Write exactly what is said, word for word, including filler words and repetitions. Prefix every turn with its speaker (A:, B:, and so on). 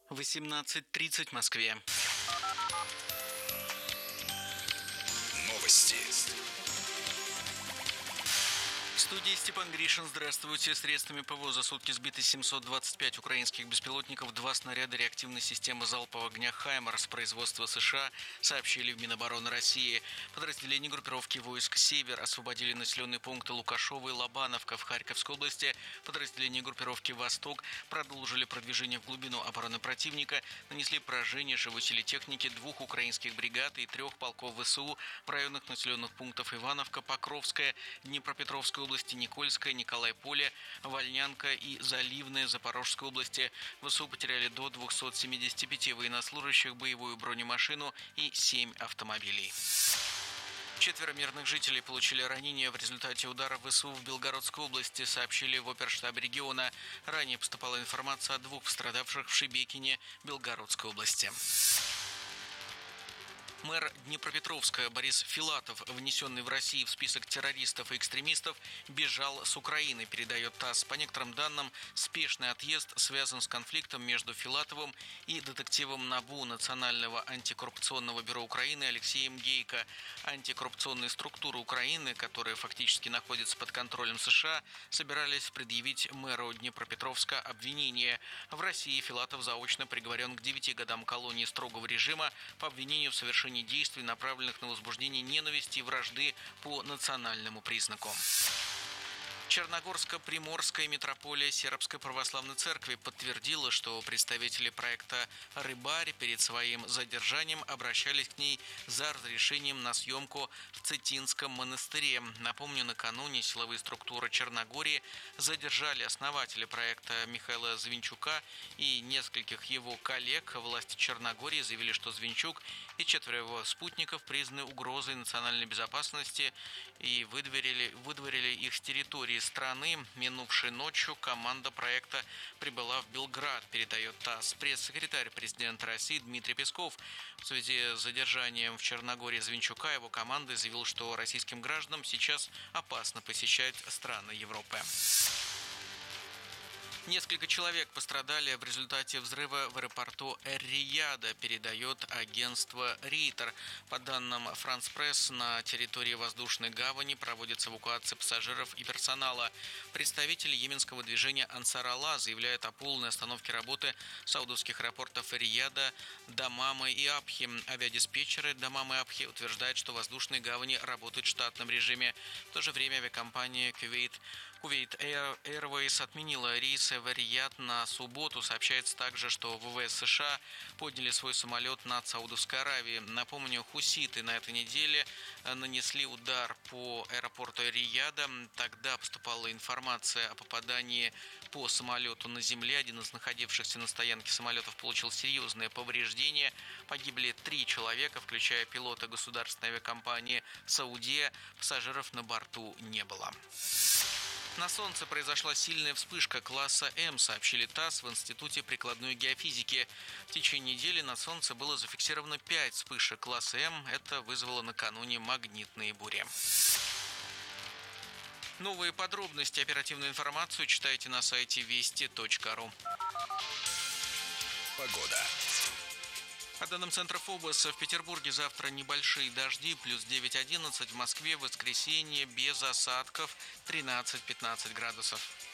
A: восемнадцать тридцать в Москве.
B: Новости.
A: В студии Степан Гришин. Здравствуйте. Средствами ПВО за сутки сбиты семьсот двадцать пять украинских беспилотников, два снаряда реактивной системы залпового огня «Хаймарс» производства США, сообщили в Минобороны России. Подразделения группировки войск «Север» освободили населенные пункты Лукашово и Лобановка в Харьковской области. Подразделения группировки «Восток» продолжили продвижение в глубину обороны противника, нанесли поражение живой силе техники двух украинских бригад и трех полков ВСУ в районах населенных пунктов Ивановка, Покровская, Днепропетровская области, Никольская, Николай-Поле, Вольнянка и Заливная Запорожской области. ВСУ потеряли до двухсот семидесяти пяти военнослужащих, боевую бронемашину и семь автомобилей. Четверо мирных жителей получили ранения в результате удара ВСУ в Белгородской области, сообщили в оперштабе региона. Ранее поступала информация о двух пострадавших в Шебекине Белгородской области. Мэр Днепропетровска Борис Филатов, внесенный в Россию в список террористов и экстремистов, бежал с Украины, передает ТАСС. По некоторым данным, спешный отъезд связан с конфликтом между Филатовым и детективом НАБУ Национального антикоррупционного бюро Украины Алексеем Гейко. Антикоррупционные структуры Украины, которые фактически находятся под контролем США, собирались предъявить мэру Днепропетровска обвинение. В России Филатов заочно приговорен к девяти годам колонии строгого режима по обвинению в совершении действий, направленных на возбуждение ненависти и вражды по национальному признаку. Черногорско-Приморская митрополия Сербской православной церкви подтвердила, что представители проекта «Рыбарь» перед своим задержанием обращались к ней за разрешением на съемку в Цетинском монастыре. Напомню, накануне силовые структуры Черногории задержали основателя проекта Михаила Звинчука и нескольких его коллег. Власти Черногории заявили, что Звинчук и четверо его спутников признаны угрозой национальной безопасности и выдворили, выдворили их с территории страны. Минувшей ночью команда проекта прибыла в Белград, передает ТАСС. Пресс-секретарь президента России Дмитрий Песков в связи с задержанием в Черногории Звинчука его команды заявил, что российским гражданам сейчас опасно посещать страны Европы. Несколько человек пострадали в результате взрыва в аэропорту Эр-Рияда, передает агентство Рейтер. По данным France Press, на территории воздушной гавани проводится эвакуация пассажиров и персонала. Представители йеменского движения Ансар Аллах заявляют о полной остановке работы саудовских аэропортов Эр-Рияда, Дамама и Абхи. Авиадиспетчеры Дамама и Абхи утверждают, что воздушные гавани работают в штатном режиме. В то же время авиакомпания Kuwait Kuwait Airways отменила рейсы в Эр-Рияд на субботу. Сообщается также, что ВВС США подняли свой самолет над Саудовской Аравией. Напомню, хуситы на этой неделе нанесли удар по аэропорту Эр-Рияда. Тогда поступала информация о попадании по самолету на земле. Один из находившихся на стоянке самолетов получил серьезные повреждения. Погибли три человека, включая пилота государственной авиакомпании «Саудия». Пассажиров на борту не было. На Солнце произошла сильная вспышка класса М, сообщили ТАСС в Институте прикладной геофизики. В течение недели на Солнце было зафиксировано пять вспышек класса М. Это вызвало накануне магнитные бури. Новые подробности, оперативную информацию читайте на сайте вести точка ру.
B: Погода.
A: По данным Центра ФОБОС, в Петербурге завтра небольшие дожди, плюс девять-одиннадцать, в Москве в воскресенье без осадков тринадцать-пятнадцать градусов.